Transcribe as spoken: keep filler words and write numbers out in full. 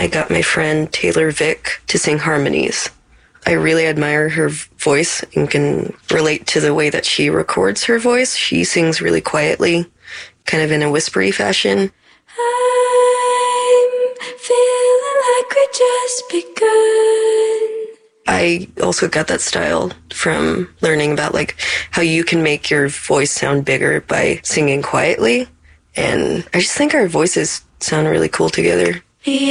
I got my friend Taylor Vick to sing harmonies. I really admire her voice and can relate to the way that she records her voice. She sings really quietly, kind of in a whispery fashion. I'm feeling like we just begun. I also got that style from learning about like how you can make your voice sound bigger by singing quietly. And I just think our voices sound really cool together. Yeah.